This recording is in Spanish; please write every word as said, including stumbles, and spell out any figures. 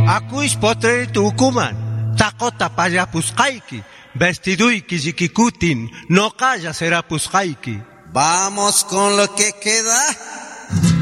Akuish potre tukuman, takota payapusqayki, vestiduyki yikikutin, no calla serapusqayki. Vamos con lo que queda.